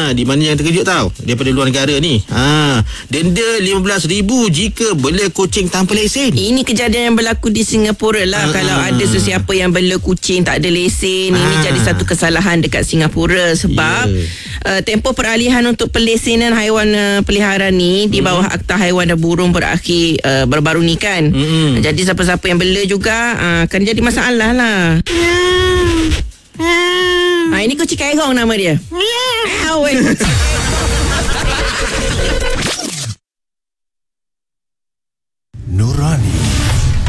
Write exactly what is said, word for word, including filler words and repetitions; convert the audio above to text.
Ha, di mana yang terkejut tahu? Daripada luar negara ni. Ha, denda lima belas ribu jika bela kucing tanpa lesen. Ini kejadian yang berlaku di Singapura lah. Ha, kalau ada sesiapa yang bela kucing tak ada lesen, ha. Ini jadi satu kesalahan dekat Singapura sebab yeah. uh, tempoh peralihan untuk pelesenan haiwan uh, peliharaan ni di bawah mm-hmm. Akta Haiwan dan Burung berakhir uh, baru-baru ni kan. Mm-hmm. Jadi siapa-siapa yang bela juga uh, akan jadi masalah lah. Ha, ini kucing kairong nama dia.